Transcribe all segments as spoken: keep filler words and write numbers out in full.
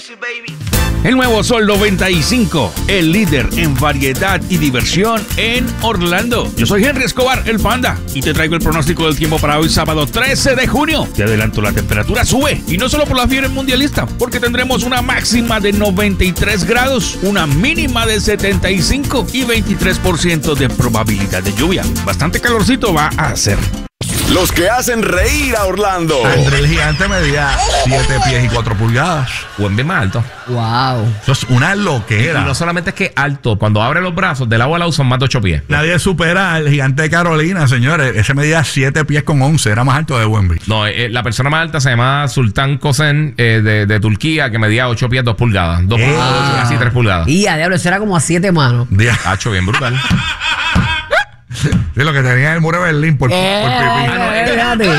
El nuevo Sol noventa y cinco, el líder en variedad y diversión en Orlando. Yo soy Henry Escobar, el Panda, y te traigo el pronóstico del tiempo para hoy sábado trece de junio. Te adelanto, la temperatura sube, y no solo por la fiebre mundialista, porque tendremos una máxima de noventa y tres grados, una mínima de setenta y cinco y veintitrés por ciento de probabilidad de lluvia. Bastante calorcito va a hacer. Los que hacen reír a Orlando. André el Gigante medía siete pies y cuatro pulgadas. O en vez más alto. Wow. Eso es una loquera. Y no solamente es que alto, cuando abre los brazos, del agua al lado son más de ocho pies. Nadie supera al Gigante de Carolina, señores. Ese medía siete pies con once. Era más alto de Wembley. No, eh, la persona más alta se llama Sultan Kosen eh, de, de Turquía, que medía ocho pies, dos pulgadas. dos punto ocho, casi tres pulgadas. Y a diablo, eso era como a siete manos. Hacho, bien brutal. Sí, lo que tenía en el muro de Berlín por, eh, por pipí. Ah, no,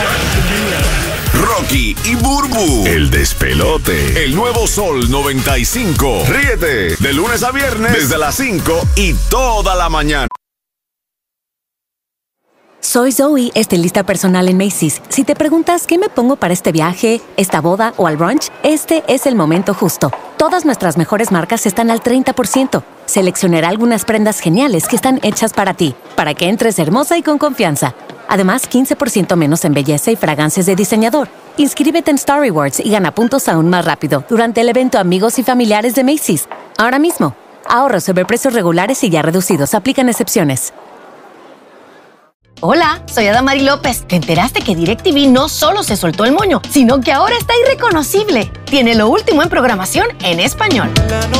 Rocky y Burbu, el despelote. El nuevo Sol noventa y cinco. Ríete de lunes a viernes desde las cinco y toda la mañana. Soy Zoe, estilista personal en Macy's. Si te preguntas qué me pongo para este viaje, esta boda o al brunch, este es el momento justo. Todas nuestras mejores marcas están al treinta por ciento. Seleccionaré algunas prendas geniales que están hechas para ti, para que entres hermosa y con confianza. Además, quince por ciento menos en belleza y fragancias de diseñador. Inscríbete en Star Rewards y gana puntos aún más rápido durante el evento Amigos y Familiares de Macy's. Ahora mismo, ahorros sobre precios regulares y ya reducidos. Aplican excepciones. Hola, soy Adamari López. ¿Te enteraste que DirecTV no solo se soltó el moño, sino que ahora está irreconocible? Tiene lo último en programación en español.